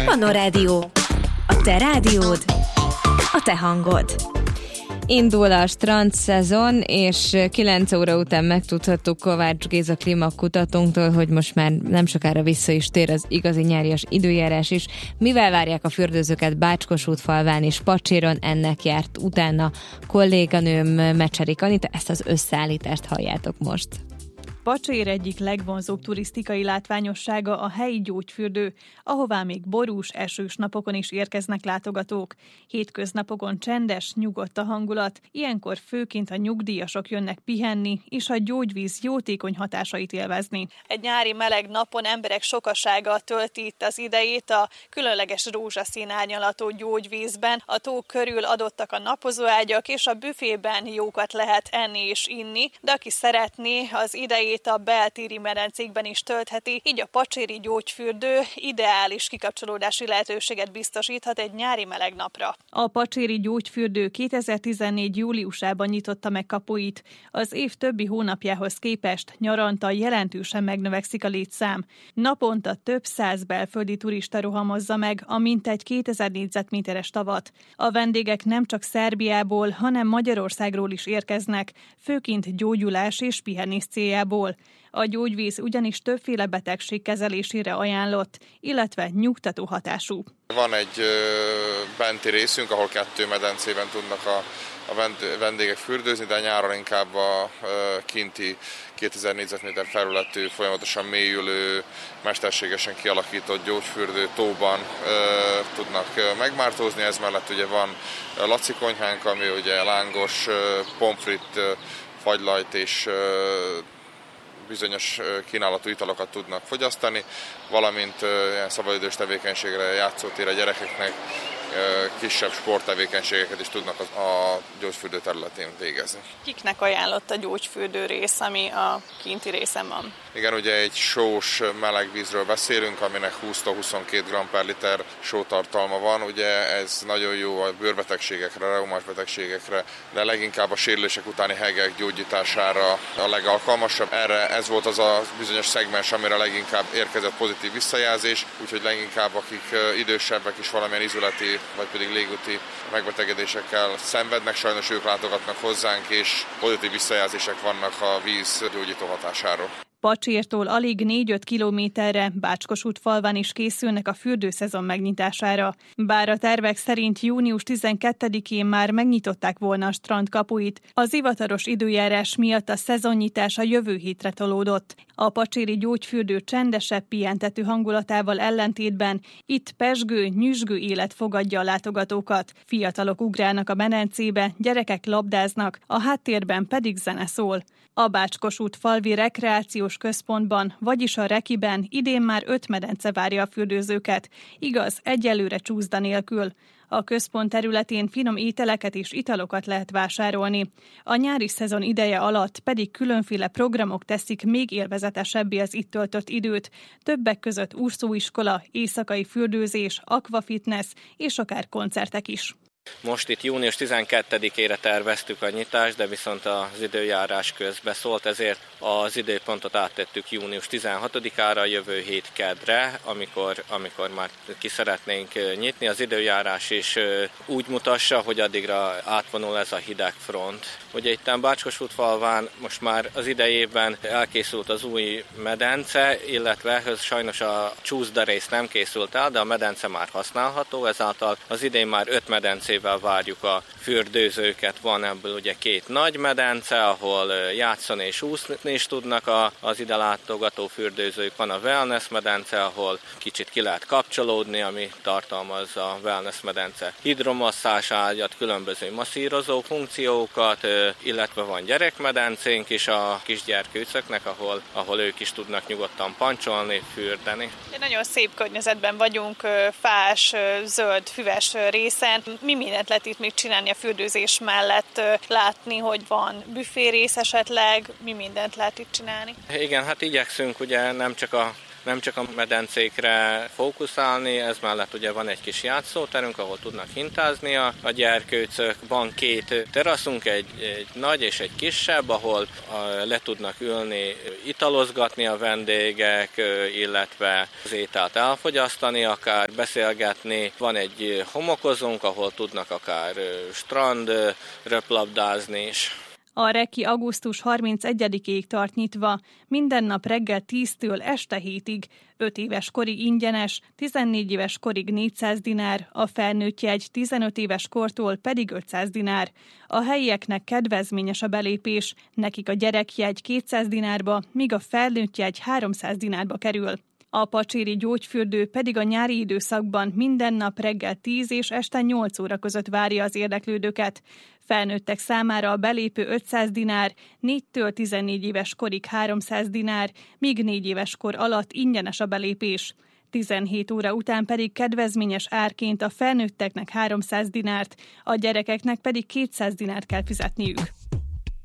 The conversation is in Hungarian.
Panorádió. A te rádiód, a te hangod. Indul a strand szezon, és 9 óra után megtudhattuk Kovács Géza klímakutatónktól, hogy most már nem sokára vissza is tér az igazi nyárias időjárás is. Mivel várják a fürdőzőket Bács-Kossuth-falván és Pacséron, ennek járt utána kolléganőm Mecserik Anita, ezt az összeállítást halljátok most. Pacsér egyik legvonzóbb turisztikai látványossága a helyi gyógyfürdő, ahová még borús, esős napokon is érkeznek látogatók. Hétköznapokon csendes, nyugodt a hangulat, ilyenkor főként a nyugdíjasok jönnek pihenni, és a gyógyvíz jótékony hatásait élvezni. Egy nyári meleg napon emberek sokasága tölti itt az idejét a különleges rózsaszín árnyalatú gyógyvízben. A tó körül adottak a napozóágyak, és a büfében jókat lehet enni és inni, de aki szeretné, az idejét a beltéri medencékben is töltheti, így a pacséri gyógyfürdő ideális kikapcsolódási lehetőséget biztosíthat egy nyári meleg napra. A pacséri gyógyfürdő 2014. júliusában nyitotta meg kapuit. Az év többi hónapjához képest nyaranta jelentősen megnövekszik a létszám. Naponta több száz belföldi turista rohamozza meg a mintegy 2000 négyzetméteres tavat. A vendégek nem csak Szerbiából, hanem Magyarországról is érkeznek, főként gyógyulás és pihenés céljából. A gyógyvíz ugyanis többféle betegség kezelésére ajánlott, illetve nyugtató hatású. Van egy benti részünk, ahol 2 medencében tudnak a vendégek fürdőzni, de nyáron inkább a kinti 2000 négyzetméter felületű, folyamatosan mélyülő, mesterségesen kialakított gyógyfürdő tóban tudnak megmártózni. Ez mellett ugye van Laci konyhánk, ami ugye lángos, pomfrit, fagylajt és bizonyos kínálatú italokat tudnak fogyasztani, valamint ilyen szabadidős tevékenységre, játszótérre gyerekeknek kisebb sporttevékenységeket is tudnak a gyógyfürdő területén végezni. Kiknek ajánlott a gyógyfürdő rész, ami a kinti részen van? Igen, ugye egy sós melegvízről beszélünk, aminek 20-22 g per liter sótartalma van. Ugye ez nagyon jó a bőrbetegségekre, reumás betegségekre, de leginkább a sérülések utáni hegek gyógyítására a legalkalmasabb. Erre ez volt az a bizonyos szegmens, amire leginkább érkezett pozitív visszajelzés, úgyhogy leginkább akik idősebbek is valamilyen izületi vagy pedig légúti megbetegedésekkel szenvednek, sajnos ők látogatnak hozzánk, és pozitív visszajelzések vannak a víz gyógyító hatásáról. Pacsértól alig 4-5 kilométerre Bács-Kossuth-falván is készülnek a fürdőszezon megnyitására. Bár a tervek szerint június 12-én már megnyitották volna a strand kapuit, az hivatalos időjárás miatt a szezonnyitás a jövő hétre tolódott. A pacséri gyógyfürdő csendesebb, pihentető hangulatával ellentétben itt pezsgő, nyüzsgő élet fogadja a látogatókat. Fiatalok ugrálnak a medencébe, gyerekek labdáznak, a háttérben pedig zene szól. A Bács-Kossuth-falvi rekreációs központban, vagyis a Rekiben idén már 5 medence várja a fürdőzőket, igaz, egyelőre csúszda nélkül. A központ területén finom ételeket és italokat lehet vásárolni. A nyári szezon ideje alatt pedig különféle programok teszik még élvezetesebbé az itt töltött időt, többek között úszóiskola, éjszakai fürdőzés, akvafitness és akár koncertek is. Most itt június 12-ére terveztük a nyitást, de viszont az időjárás közbeszólt, ezért az időpontot áttettük június 16-ára, jövő hét keddre, amikor már ki szeretnénk nyitni. Az időjárás is úgy mutassa, hogy addigra átvonul ez a hideg front. Ugye itt Bács-Kossuth-falván most már az idejében elkészült az új medence, illetve sajnos a csúszda rész nem készült el, de a medence már használható, ezáltal az idén már 5 medencével várjuk a fürdőzőket. Van ebből ugye 2 nagy medence, ahol játszani és úszni is tudnak az ide látogató fürdőzők. Van a wellness medence, ahol kicsit ki lehet kapcsolódni, ami tartalmaz a wellness medence hidromasszázs ágyat, különböző masszírozó funkciókat, illetve van gyerekmedencénk is a kisgyerkőcöknek, ahol ők is tudnak nyugodtan pancsolni, fürdeni. Nagyon szép környezetben vagyunk, fás, zöld, füves részen. Mi mindent lehet itt még csinálni a fürdőzés mellett? Látni, hogy van büférész esetleg, mi mindent lehet itt csinálni? Igen, hát igyekszünk ugye nem csak a nem csak a medencékre fókuszálni, ez mellett ugye van egy kis játszóterünk, ahol tudnak hintázni a gyerkőcök, van 2 teraszunk, egy nagy és egy kisebb, ahol le tudnak ülni, italozgatni a vendégek, illetve az ételt elfogyasztani, akár beszélgetni. Van egy homokozónk, ahol tudnak akár strand röplabdázni is. A reki augusztus 31-ig tart nyitva, minden nap reggel 10-től este 7-ig, 5 éves korig ingyenes, 14 éves korig 400 dinár, a felnőtt jegy 15 éves kortól pedig 500 dinár. A helyieknek kedvezményes a belépés, nekik a gyerekjegy 200 dinárba, míg a felnőtt jegy 300 dinárba kerül. A pacséri gyógyfürdő pedig a nyári időszakban minden nap reggel 10 és este 8 óra között várja az érdeklődőket. Felnőttek számára a belépő 500 dinár, 4-től 14 éves korig 300 dinár, míg 4 éves kor alatt ingyenes a belépés. 17 óra után pedig kedvezményes árként a felnőtteknek 300 dinárt, a gyerekeknek pedig 200 dinárt kell fizetniük.